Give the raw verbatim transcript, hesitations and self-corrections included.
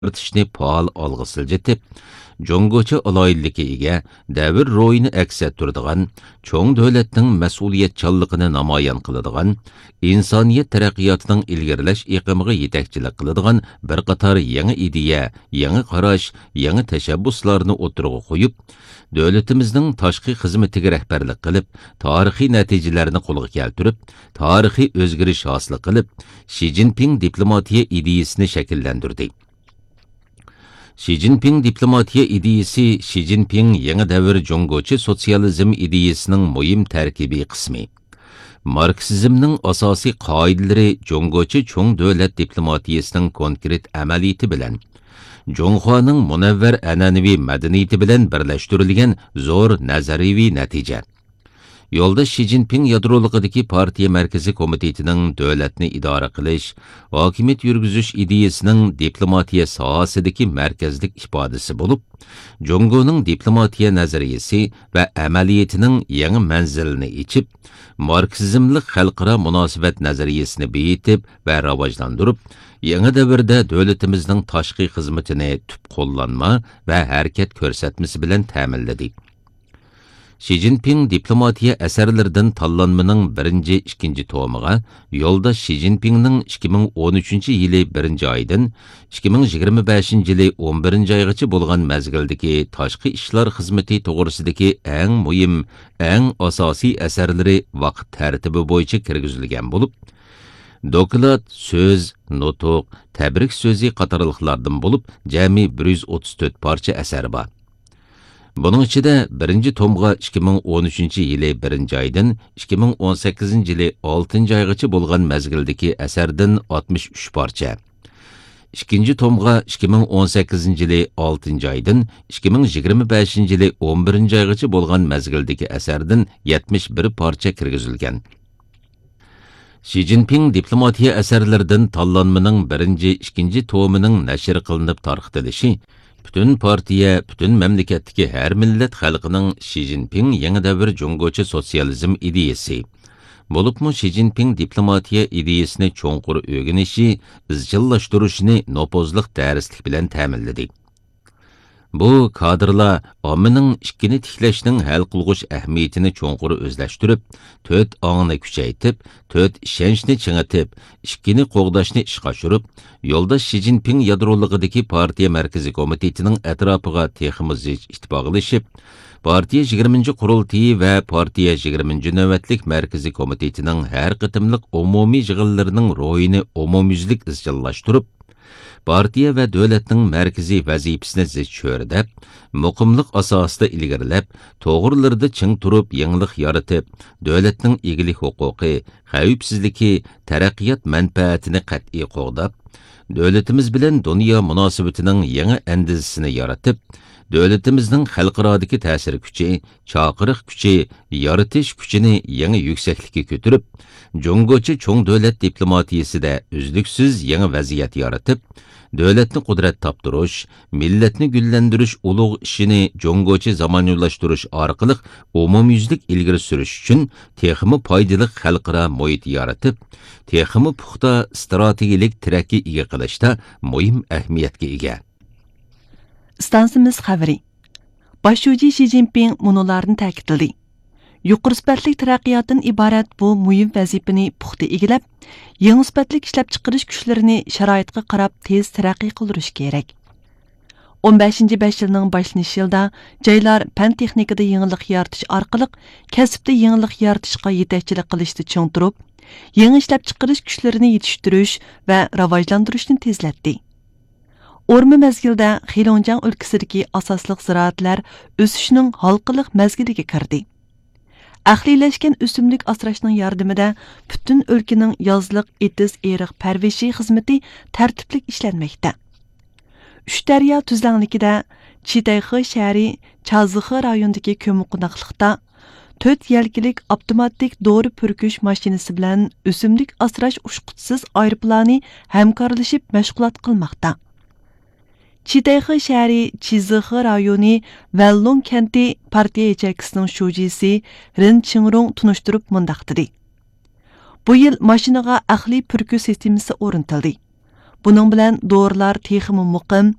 yaratishni faol olg'a siljitib, Jongocha aloyilligiga davr ro'yini aks ettiradigan, cho'ng davlatning mas'uliyatchanligini namoyon qiladigan, insoniyat taraqqiyotining ilgarilash iqimiga yetakchilik qiladigan bir qator yangi ideya, yangi qarash, yangi tashabbuslarni o'tirg'a qo'yib, davlatimizning tashqi xizmatiga rahbarlik qilib, tarixiy natijalarni qo'lga keltirib, tarixiy o'zgarish hosil qilib, Xi Jinping diplomatiya ideyasini shakllantirdi. Xi Jinping diplomatiya ideyasi Xi Jinping yangi davr Jongocha sotsializm ideyasining muhim tarkibiy qismi. Marksizmning asosiy qoidalari Jongocha cho'ng davlat diplomatiyasining konkret amaliyati bilan Jonghwaning munavvar an'anaviy madaniyati bilan birlashtirilgan zo'r nazariy natija. Yo'lda Xi Jinping yadroligidagi partiya markaziy komitetining davlatni idora qilish, hokimiyat yurgizish ideyasining diplomatiya sohasidagi markazlik ifodasi bo'lib, Jongoning diplomatiya nazariyasi va amaliyatining yangi manzilini ichib, marksizmlik xalqaro munosabat nazariyasini beyitib va rivojlantirib, yangi davrda davlatimizning tashqi xizmatini tub qo'llanma va harakat ko'rsatmasi bilan ta'minladi. Xi Jinping diplomatiya asarlaridan tanlanmaning birinchi, ikkinchi tomiga yo'lda Xi Jinpingning ikki ming o'n uchinchi yili birinchi oydan ikki ming yigirma beshinchi yili o'n birinchi oygacha bo'lgan mazgildagi tashqi ishlar xizmati to'g'risidagi eng muhim, eng asosiy asarlari vaqt tartibi bo'yicha kirgizilgan bo'lib, doklad, so'z, nutuq, tabrik so'zi qatorliqlardan bo'lib, jami bir yuz o'ttiz to'rt parcha asar bor. Bunun içinde birinci tomga ikki ming o'n uchinchi yili birinchi oydan ikki ming o'n sakkizinchi yili oltinchi oygacha bo'lgan mazgildagi asardan oltmish uch parcha. İkinci tomga ikki ming o'n sakkizinchi yili oltinchi oydan ikki ming yigirma beshinchi yili o'n birinchi oygacha bo'lgan mazgildagi asardan yetmish bir parcha kirgizilgan. Xi Jinping diplomatiya asarlaridan tanlanmaning birinchi, ikkinchi tomining nashr qilinib tarqatilishi bütün partiya, bütün memleketdeki her millet xalqining Xi Jinping yangi davr Jongocha sotsializm ideyasi. Bo'libmi Xi Jinping diplomatiya ideyasini cho'nqur o'rganishi, izchillashtirishni nopozliq darslik bilan ta'minladi. Bu kadrlar ommaning ikkini tiklashning hal qilg'ish ahamiyatini cho'nqur o'zlashtirib, to'rt ongni kuchaytib, to'rt ishonchni chingitib, ikkini qo'g'dashni ishga oshirib, yo'lda Xi Jinping yadroligidagi partiya markaziy komitetining atrofiga teximiz ittifoqlashib, partiya yigirmanchi qurultiyi va partiya yigirmanchi navbatlik markaziy komitetining har qitimliq umumiy yig'inlarining ro'yini umumyuzlik izchillashtirib, partiya va davlatning markaziy vazifasini zich cho'rdab, muqimliq asosida ilgarilab, to'g'rilarda ching turib, yangilik yaratib, davlatning egilik huquqi, xavfsizligi, taraqqiyot manfaatini qat'iy qo'g'dab, davlatimiz bilan dunyo munosabatining yangi andizisini yaratib, davlatimizning xalqarodagi ta'sir kuchi, chaqiriq kuchi, yaratish kuchini yangi yuksaklikka ko'tarib, Jongocha cho'ng davlat diplomatiyasida uzluksiz yangi vaziyat yaratib, davlatni qudrat toptirish, millatni gullantirish ulug' ishini Jongocha zamonaviylashtirish orqali umumyuzlik ilgari surish uchun texmi foydali xalqaro muhit yaratib, texmi puxta strategik tarakki ega qilishda muhim ahamiyatga ega. Stansimiz xabari. Başçı Xi Jinping munolarni ta'kidladi. Yuqori sifatli taraqqiyotdan iborat bu muhim vazifani puxta egilab, yangi sifatli ishlab chiqarish kuchlarini sharoitga qarab tez taraqqiy qildirish kerak. o'n beshinchi besh yilning boshlanish yilida joylar fan texnikada yangilik yaratish orqali kasbda yangilik yaratishga yetakchilik qilishni chong turib, yangi ishlab chiqarish kuchlarini yetishtirish va rivojlantirishni tezlatdi. O'rma mezgilda Xilonjang o'lkasidagi asosliq ziroatlar o'sishining halqiliq mezgiliga kirdi. Ahliylashgan o'simlik asrashning yordamida butun o'lkaning yozliq etis eriq parvishi xizmati tartiblik ishlanmoqda. Uch daryo tuzlanlikida Chitayxi shahri Chazixi rayonidagi ko'miqonoqlikda to'rt yelkilik avtomatik dori purkish mashinasi bilan o'simlik asrash ushqutisiz aeroplani hamkorlashib mashg'ulot qilmoqda. Chitayxi shahri Chizixi rayoni Vallon kenti partiya yetakchisining shujisi Rin Chingrong tunishtirib mundaq dedi. Bu yil mashinaga ahli purkish sistemasi o'rnatildi. Buning bilan dorilar texmi muqim,